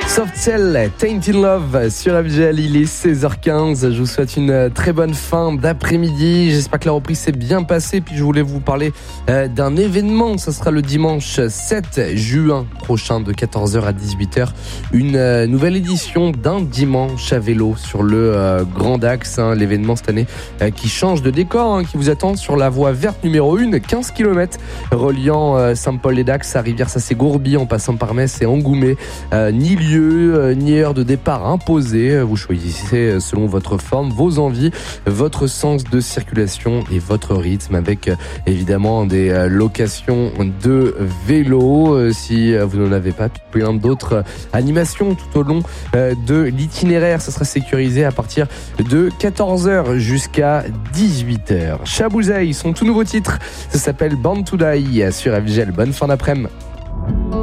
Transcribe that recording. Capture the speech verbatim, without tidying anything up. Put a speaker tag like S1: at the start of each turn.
S1: Soft Cell, Tainted Love sur F G L, il est seize heures quinze. Je vous souhaite une très bonne fin d'après-midi. J'espère que la reprise s'est bien passée. Puis je voulais vous parler euh, d'un événement. Ça sera le dimanche sept juin prochain de quatorze heures à dix-huit heures. Une euh, nouvelle édition d'un dimanche à vélo sur le euh, Grand Axe. Hein, l'événement cette année euh, qui change de décor, hein, qui vous attend sur la voie verte numéro un, quinze kilomètres reliant euh, Saint-Paul-les-Dax à Rivière-Sassé-Gourby en passant par Metz et Angoumé. Euh, ni lieu ni heure de départ imposée. Vous choisissez selon votre forme, vos envies, votre sens de circulation et votre rythme, avec évidemment des locations de vélo si vous n'en avez pas, puis plein d'autres animations tout au long de l'itinéraire. Ça sera sécurisé à partir de quatorze heures jusqu'à dix-huit heures. Chabouzaï, son tout nouveau titre, ça s'appelle Born to Die sur F G L. Bonne fin d'après-midi.